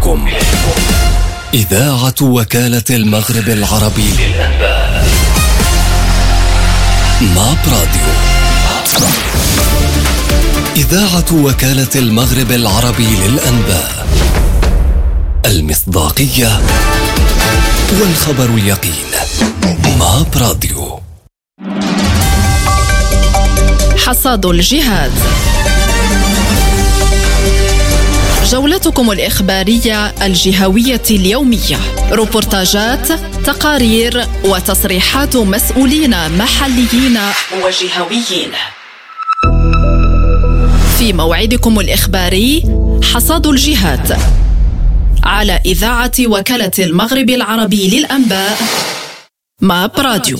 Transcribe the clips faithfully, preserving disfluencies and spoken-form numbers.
إليكم إذاعة وكالة المغرب العربي للأنباء. ماب راديو، إذاعة وكالة المغرب العربي للأنباء، المصداقية والخبر اليقين. ماب راديو. حصاد الجهاد، جولتكم الإخبارية الجهوية اليومية، روبورتاجات، تقارير وتصريحات مسؤولين محليين وجهويين في موعدكم الإخباري حصاد الجهاد على إذاعة وكالة المغرب العربي للأنباء. ماب راديو.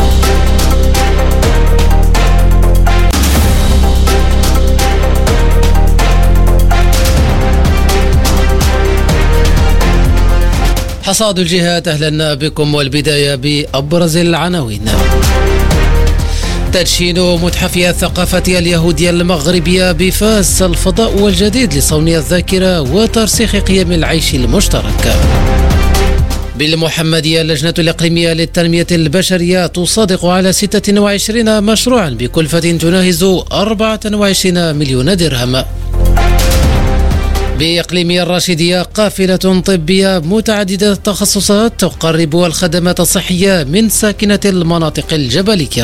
حصاد الجهات، أهلا بكم، والبداية بأبرز العناوين. تدشين متحفي الثقافة اليهودية المغربية بفاس، الفضاء والجديد لصون الذاكرة وترسيخ قيم العيش المشترك. بالمحمدية، اللجنة الإقليمية للتنمية البشرية تصادق على ستة وعشرين مشروعا بكلفة تناهز أربعة وعشرين مليون درهم. بإقليم الراشدية، قافلة طبية متعددة التخصصات تقرب الخدمات الصحية من ساكنة المناطق الجبلية.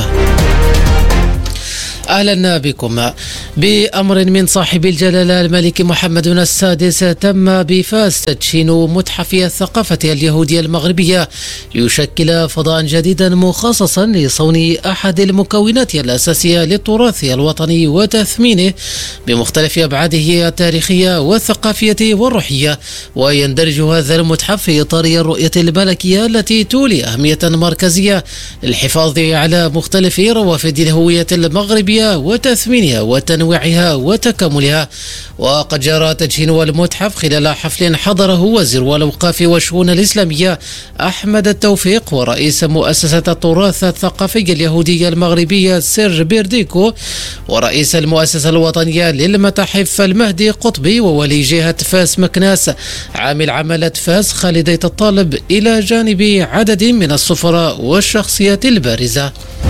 أهلا بكم. بأمر من صاحب الجلالة الملك محمد السادس، تم بفاس تدشين متحف الثقافة اليهودية المغربية ليشكل فضاء جديدا مخصصا لصون أحد المكونات الأساسية للتراث الوطني وتثمينه بمختلف أبعاده التاريخية والثقافية والروحية. ويندرج هذا المتحف في إطار الرؤية الملكية التي تولي أهمية مركزية للحفاظ على مختلف روافد الهوية المغربية وتثمينها وتنويعها وتكاملها. وقد جرى تدشين المتحف خلال حفل حضره وزير الأوقاف والشؤون الإسلامية أحمد التوفيق ورئيس مؤسسة التراث الثقافي اليهودية المغربية سير بيرديكو ورئيس المؤسسة الوطنية للمتاحف المهدي قطبي وولي جهة فاس مكناس عامل عملة فاس خالدية الطالب، إلى جانب عدد من السفراء والشخصيات البارزة.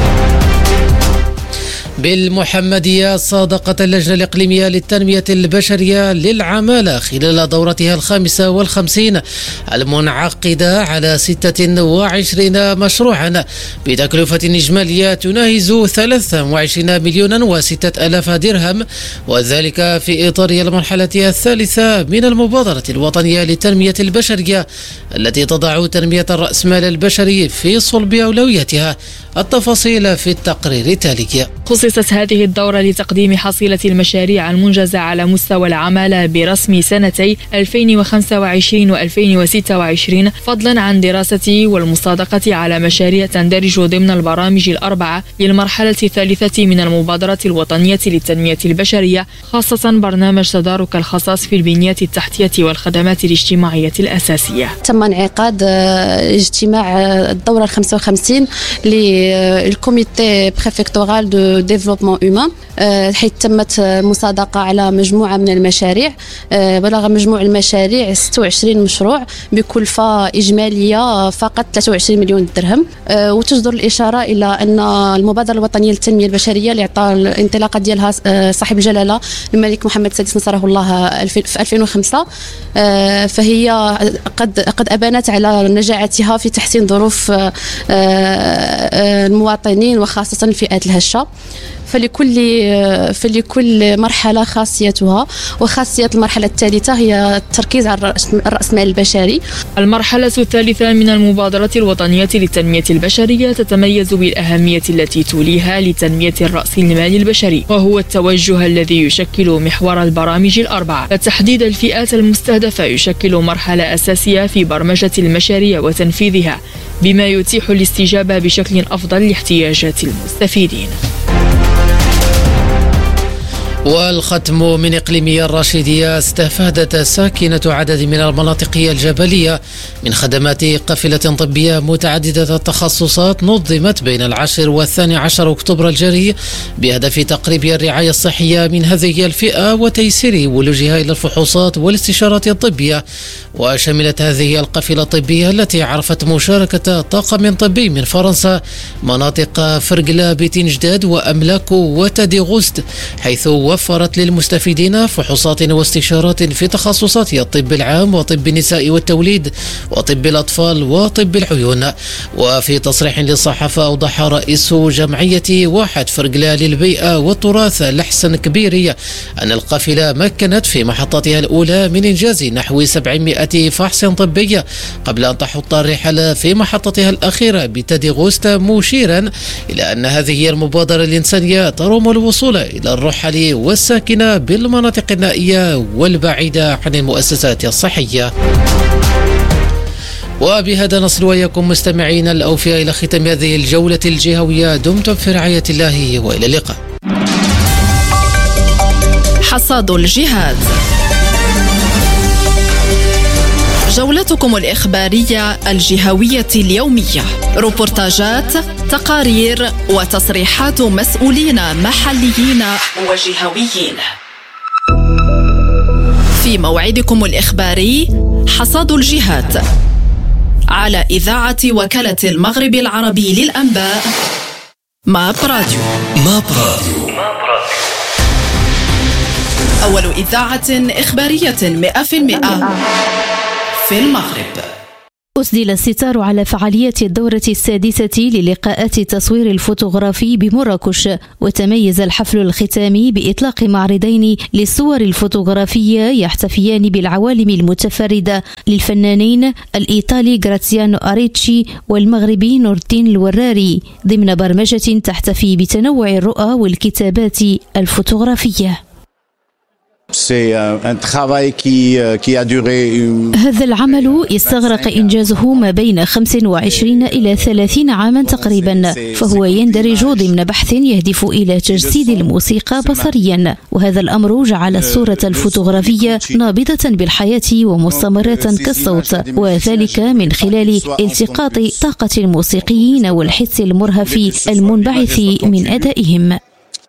بالمحمدية، صادقت اللجنة الإقليمية للتنمية البشرية للعمالة خلال دورتها الخامسة والخمسين المنعقدة على ستة وعشرين مشروعا بتكلفة إجمالية تناهز ثلاثة وعشرين مليون وستة ألاف درهم، وذلك في إطار المرحلة الثالثة من المبادرة الوطنية للتنمية البشرية التي تضع تنمية الرأسمال البشري في صلب أولوياتها. التفاصيل في التقرير التالي. خصصت هذه الدورة لتقديم حصيلة المشاريع المنجزة على مستوى العمالة برسم سنتي ألفين وخمسة وعشرين وألفين وستة وعشرين، فضلا عن دراسة والمصادقة على مشاريع تندرج ضمن البرامج الأربعة للمرحلة الثالثة من المبادرة الوطنية للتنمية البشرية، خاصة برنامج تدارك الخصاص في البنية التحتية والخدمات الاجتماعية الأساسية. تم انعقاد اجتماع الدورة الخمسة وخمسين للكوميتي بريفكتورال دو ديفلوبمون هيومان، حيث تمت المصادقة على مجموعة من المشاريع. بلغ مجموع المشاريع ستة وعشرين مشروع بكلفة إجمالية فقط ثلاثة وعشرين مليون درهم. وتجدر الإشارة إلى أن المبادرة الوطنية للتنمية البشرية اللي أعطى الانطلاقة ديالها صاحب الجلالة الملك محمد السادس نصره الله في ألفين وخمسة، فهي قد قد أبانت على نجاعتها في تحسين ظروف المواطنين وخاصة الفئات الهشة. فلكل فلكل مرحلة خاصيتها، وخاصية المرحلة الثالثة هي التركيز على الرأسمال البشري. المرحلة الثالثة من المبادرة الوطنية للتنمية البشرية تتميز بالأهمية التي توليها لتنمية الرأس المال البشري، وهو التوجه الذي يشكل محور البرامج الأربعة. فتحديد الفئات المستهدفة يشكل مرحلة أساسية في برمجة المشاريع وتنفيذها، بما يتيح الاستجابة بشكل أفضل لاحتياجات المستفيدين. والختم من إقليمية الراشدية. استفادت ساكنة عدد من المناطق الجبلية من خدمات قافلة طبية متعددة التخصصات نظمت بين العاشر والثاني عشر أكتوبر الجاري بهدف تقريب الرعاية الصحية من هذه الفئة وتيسير ولوجها إلى الفحوصات والاستشارات الطبية. وشملت هذه القافلة الطبية التي عرفت مشاركة طاقم طبي من فرنسا مناطق فرقلا بتنجداد وأملاكو وتاديغوست، حيث وفرت للمستفيدين فحوصات واستشارات في تخصصات الطب العام وطب النساء والتوليد وطب الأطفال وطب العيون. وفي تصريح للصحافة أوضح رئيس جمعية واحد فرقلا للبيئة والتراث لحسن كبيري أن القافلة مكنت في محطتها الأولى من إنجاز نحو سبعمائة فحص طبي قبل أن تحط الرحلة في محطتها الأخيرة بتاديغوست، مشيرا إلى أن هذه المبادرة الإنسانية تروم الوصول إلى الرحل والساكنة بالمناطق النائية والبعيدة عن المؤسسات الصحية. وبهذا نصل وإياكم مستمعين الأوفياء إلى ختام هذه الجولة الجهوية. دمتم في رعاية الله وإلى اللقاء. حصاد الجهاد، جولتكم الإخبارية الجهوية اليومية، روبورتاجات، تقارير وتصريحات مسؤولين محليين وجهويين. في موعدكم الإخباري حصاد الجهاد على إذاعة وكالة المغرب العربي للأنباء ماب راديو. ماب راديو، أول إذاعة إخبارية مئة في المئة في المغرب. أسدل الستار على فعالية الدورة السادسة للقاءات التصوير الفوتوغرافي بمراكش، وتميز الحفل الختامي بإطلاق معرضين للصور الفوتوغرافية يحتفيان بالعوالم المتفردة للفنانين الإيطالي غراتزيانو أريتشي والمغربي نور الدين الوراري، ضمن برمجة تحتفي بتنوع الرؤى والكتابات الفوتوغرافية. هذا العمل استغرق إنجازه ما بين خمس وعشرين إلى ثلاثين عاما تقريبا، فهو يندرج ضمن بحث يهدف إلى تجسيد الموسيقى بصريا، وهذا الأمر جعل الصورة الفوتوغرافية نابضة بالحياة ومستمرة كالصوت، وذلك من خلال التقاط طاقة الموسيقيين والحس المرهف المنبعث من أدائهم.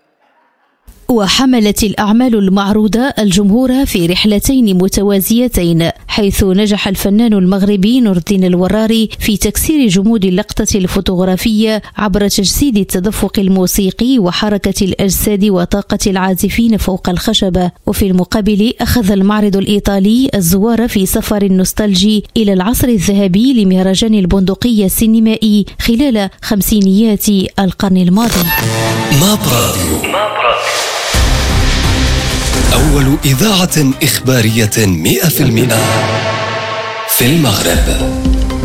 وحملت الأعمال المعروضة الجمهور في رحلتين متوازيتين، حيث نجح الفنان المغربي نور الدين الوراري في تكسير جمود اللقطة الفوتوغرافية عبر تجسيد التدفق الموسيقي وحركة الأجساد وطاقة العازفين فوق الخشبة. وفي المقابل أخذ المعرض الإيطالي الزوار في سفر نوستالجي إلى العصر الذهبي لمهرجان البندقية السينمائي خلال خمسينيات القرن الماضي. ماب راديو، أول إذاعة إخبارية مئة في المئة في المغرب.